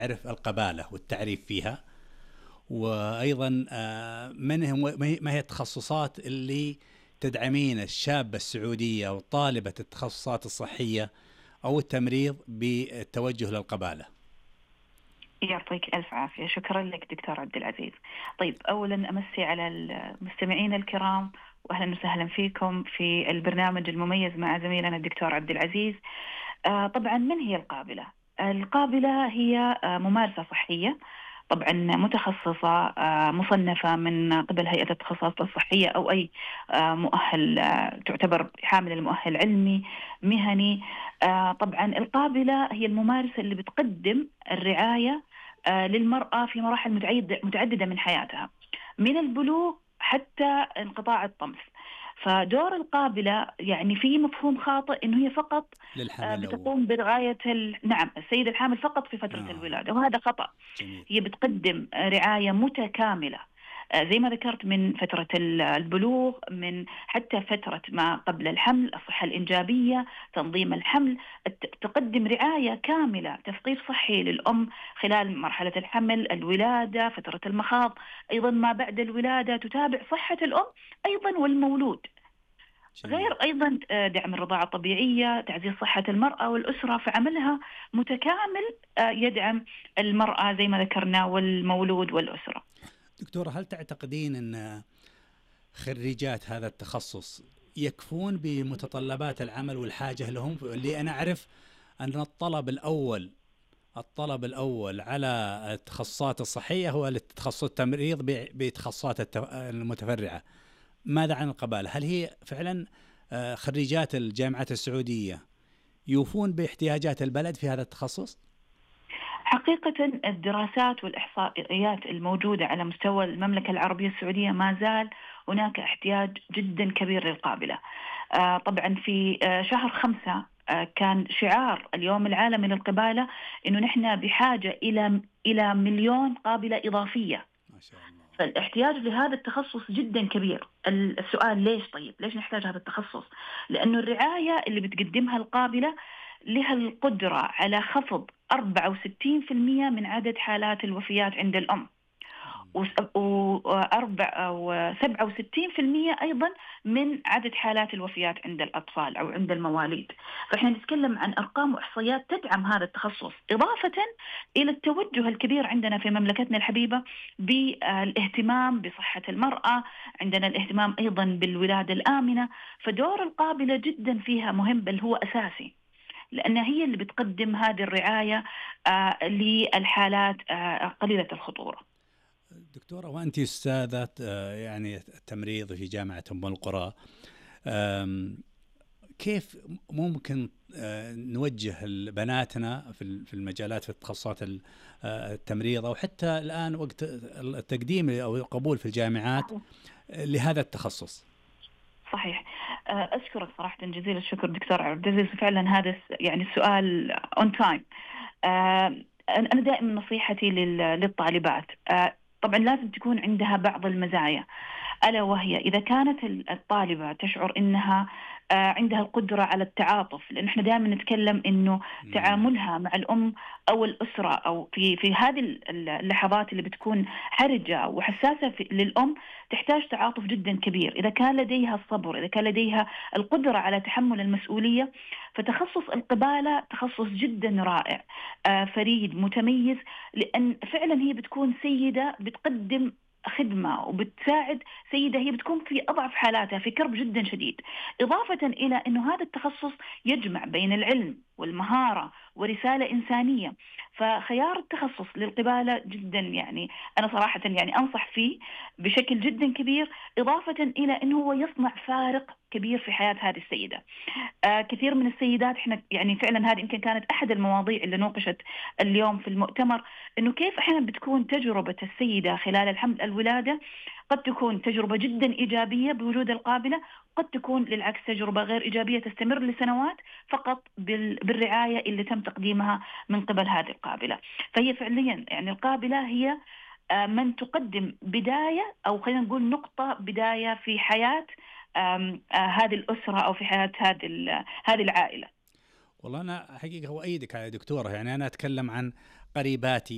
نعرف القبالة والتعريف فيها، وأيضا ما هي التخصصات اللي تدعمين الشابة السعودية أو طالبة التخصصات الصحية أو التمريض بالتوجه للقبالة؟ يعطيك ألف عافية، شكرا لك دكتور عبد العزيز. طيب، أولا أمسي على المستمعين الكرام وأهلا وسهلا فيكم في البرنامج المميز مع زميلنا الدكتور عبد العزيز. طبعا، من هي القابلة؟ القابلة هي ممارسة صحية، طبعا متخصصة، مصنفة من قبل هيئة التخصصات الصحية أو أي مؤهل، تعتبر حامل المؤهل علمي مهني. طبعا القابلة هي الممارسة اللي بتقدم الرعاية للمرأة في مراحل متعددة من حياتها، من البلوغ حتى انقطاع الطمث. فدور القابلة يعني في مفهوم خاطئ إنه هي فقط للحمل بتقوم برعاية نعم، السيدة الحامل فقط في فترة الولادة، وهذا خطأ. جميل. هي بتقدم رعاية متكاملة، زي ما ذكرت، من فترة البلوغ، من حتى فترة ما قبل الحمل، الصحة الإنجابية، تنظيم الحمل. تقدم رعاية كاملة، تثقيف صحي للأم خلال مرحلة الحمل، الولادة، فترة المخاض، أيضا ما بعد الولادة، تتابع صحة الأم أيضا والمولود. جميل. غير أيضا دعم الرضاعة الطبيعية، تعزيز صحة المرأة والأسرة، فعملها متكامل يدعم المرأة زي ما ذكرنا والمولود والأسرة. دكتورة، هل تعتقدين أن خريجات هذا التخصص يكفون بمتطلبات العمل والحاجة لهم؟ اللي أنا أعرف أن الطلب الأول على التخصصات الصحية هو التخصص التمريض بتخصصات المتفرعة. ماذا عن القبالة؟ هل هي فعلا خريجات الجامعات السعودية يوفون باحتياجات البلد في هذا التخصص؟ حقيقة الدراسات والإحصائيات الموجودة على مستوى المملكة العربية السعودية ما زال هناك احتياج جدا كبير للقابلة. طبعا في شهر 5 كان شعار اليوم العالمي للقبالة إنه نحن بحاجة إلى مليون قابلة إضافية. ما شاء الله. فالاحتياج لهذا التخصص جدا كبير. السؤال ليش؟ طيب ليش نحتاج هذا التخصص؟ لأنه الرعاية اللي بتقدمها القابلة لها القدرة على خفض 64% من عدد حالات الوفيات عند الأم، و67% أيضا من عدد حالات الوفيات عند الأطفال أو عند المواليد. فإحنا نتكلم عن أرقام وإحصائيات تدعم هذا التخصص، إضافة إلى التوجه الكبير عندنا في مملكتنا الحبيبة بالاهتمام بصحة المرأة. عندنا الاهتمام أيضا بالولادة الآمنة، فدور القابلة جدا فيها مهم، بل هو أساسي، لأنها هي اللي بتقدم هذه الرعاية للحالات قليلة الخطورة. دكتورة، وأنت أستاذة يعني التمريض في جامعة أم القرى، كيف ممكن نوجه بناتنا في المجالات، في التخصصات التمريض، أو حتى الآن وقت التقديم أو القبول في الجامعات لهذا التخصص؟ صحيح. أشكرك صراحة جزيل الشكر دكتور عبد العزيز، فعلا هذا يعني السؤال on time. أنا دائما نصيحتي للطالبات، طبعا لازم تكون عندها بعض المزايا، ألا وهي إذا كانت الطالبة تشعر إنها عندها القدرة على التعاطف، لأن إحنا دائما نتكلم إنه تعاملها مع الأم أو الأسرة أو في هذه اللحظات اللي بتكون حرجة وحساسة للأم، تحتاج تعاطف جدا كبير. إذا كان لديها الصبر، إذا كان لديها القدرة على تحمل المسؤولية، فتخصص القبالة تخصص جدا رائع، فريد متميز، لأن فعلا هي بتكون سيدة بتقدم خدمة وبتساعد سيدة هي بتكون في أضعف حالاتها، في كرب جدا شديد. إضافة إلى أنه هذا التخصص يجمع بين العلم والمهارة ورسالة إنسانية، فخيار التخصص للقبالة جدا يعني أنا صراحة يعني أنصح فيه بشكل جدا كبير، إضافة إلى أنه هو يصنع فارق كبير في حياة هذه السيدة. كثير من السيدات احنا يعني فعلا هذه يمكن كانت احد المواضيع اللي نوقشت اليوم في المؤتمر، انه كيف احيانا بتكون تجربة السيدة خلال الحمل الولادة قد تكون تجربة جدا إيجابية بوجود القابلة، قد تكون للعكس تجربة غير إيجابية تستمر لسنوات فقط بالرعاية اللي تم تقديمها من قبل هذه القابلة. فهي فعليا يعني القابلة هي من تقدم بداية، أو خلينا نقول نقطة بداية في حياة هذه الأسرة أو في حياة هذه العائلة. والله أنا حقيقة أؤيدك يا دكتورة، يعني أنا أتكلم عن قريباتي